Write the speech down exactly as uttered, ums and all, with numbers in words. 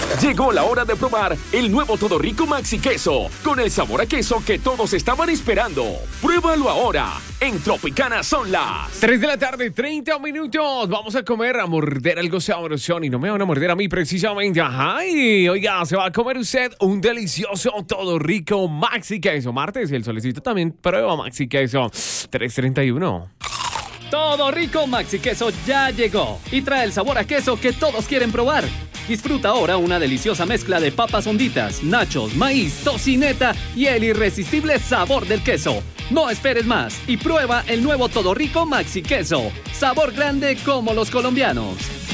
Llegó la hora de probar el nuevo Todo Rico Maxi Queso, con el sabor a queso que todos estaban esperando. Pruébalo ahora. En Tropicana son las tres de la tarde, treinta minutos. Vamos a comer, a morder algo sabrosón. Y no me van a morder a mí precisamente. Ay, oiga, se va a comer usted un delicioso Todo Rico Maxi Queso. Martes, el solecito también prueba Maxi Queso. tres treinta y uno. Todo Rico Maxi Queso ya llegó y trae el sabor a queso que todos quieren probar. Disfruta ahora una deliciosa mezcla de papas honditas, nachos, maíz, tocineta y el irresistible sabor del queso. No esperes más y prueba el nuevo Todo Rico Maxi Queso. Sabor grande como los colombianos.